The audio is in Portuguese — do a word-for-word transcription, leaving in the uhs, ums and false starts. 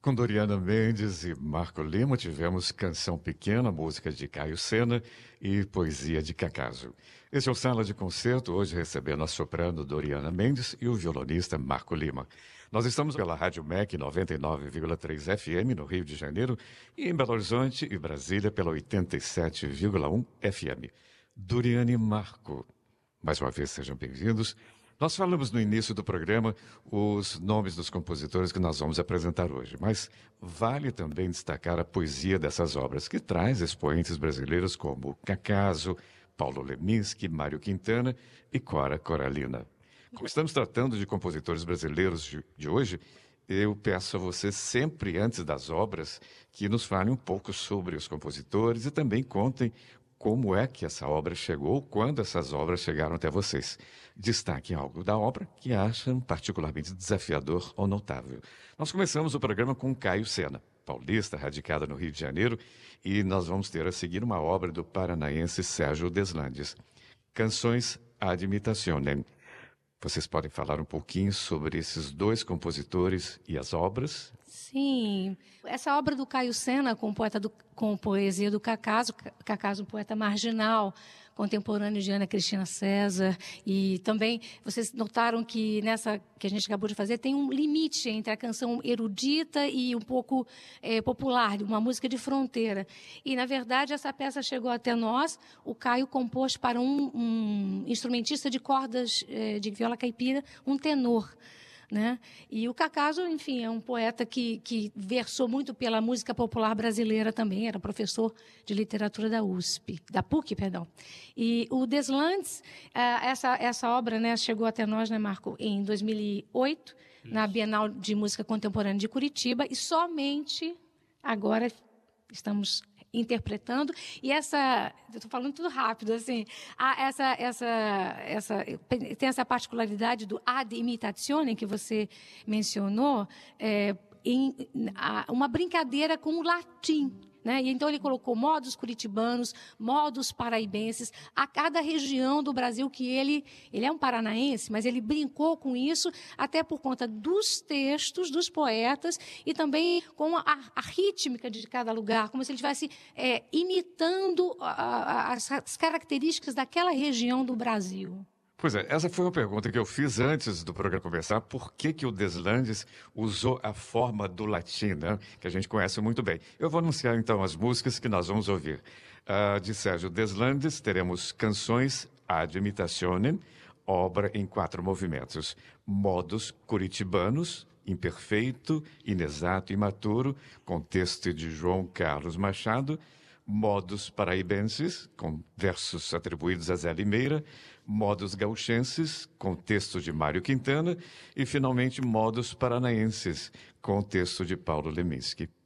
Com Doriana Mendes e Marco Lima, tivemos Canção Pequena, música de Caio Sena e Poesia de Cacaso. Este é o Sala de Concerto, hoje recebendo a soprano Doriana Mendes e o violonista Marco Lima. Nós estamos pela Rádio M E C noventa e nove vírgula três F M no Rio de Janeiro e em Belo Horizonte e Brasília pela oitenta e sete vírgula um F M. Doriana e Marco, mais uma vez sejam bem-vindos. Nós falamos no início do programa os nomes dos compositores que nós vamos apresentar hoje, mas vale também destacar a poesia dessas obras, que traz expoentes brasileiros como Cacaso, Paulo Leminski, Mário Quintana e Cora Coralina. Como estamos tratando de compositores brasileiros de, de hoje, eu peço a você sempre, antes das obras, que nos falem um pouco sobre os compositores e também contem como é que essa obra chegou, quando essas obras chegaram até vocês. Destaque algo da obra que acham particularmente desafiador ou notável. Nós começamos o programa com Caio Sena, paulista, radicada no Rio de Janeiro, e nós vamos ter a seguir uma obra do paranaense Sérgio Deslandes, Canções ad imitationem. Vocês podem falar um pouquinho sobre esses dois compositores e as obras? Sim, essa obra do Caio Sena, com, poeta do, com poesia do Cacaso, Cacaso um poeta marginal, contemporâneo de Ana Cristina César, e também vocês notaram que nessa que a gente acabou de fazer tem um limite entre a canção erudita e um pouco é, popular, uma música de fronteira. E, na verdade, essa peça chegou até nós, o Caio compôs para um, um instrumentista de cordas é, de viola caipira, um tenor. Né? E o Cacaso, enfim, é um poeta que, que versou muito pela música popular brasileira também, era professor de literatura da U S P, da P U C, perdão. E o Deslandes, essa, essa obra, né, chegou até nós, né, Marco, em dois mil e oito, Isso. na Bienal de Música Contemporânea de Curitiba, e somente agora estamos interpretando, e essa, eu estou falando tudo rápido, assim, a, essa, essa, essa, tem essa particularidade do ad imitationem que você mencionou, é, em, a, uma brincadeira com o latim, né? E então ele colocou modos curitibanos, modos paraibenses, a cada região do Brasil que ele, ele é um paranaense, mas ele brincou com isso até por conta dos textos dos poetas e também com a, a rítmica de cada lugar, como se ele estivesse é, imitando a, a, as, as características daquela região do Brasil. Pois é, essa foi uma pergunta que eu fiz antes do programa começar. Por que que o Deslandes usou a forma do latim, né? Que a gente conhece muito bem. Eu vou anunciar, então, as músicas que nós vamos ouvir. Uh, de Sérgio Deslandes, teremos Canções ad imitationem, obra em quatro movimentos. Modos curitibanos, imperfeito, inexato e imaturo, com texto de João Carlos Machado. Modos paraibenses, com versos atribuídos a Zé Limeira, modos gauchenses, com texto de Mário Quintana, e, finalmente, modos paranaenses, com texto de Paulo Leminski.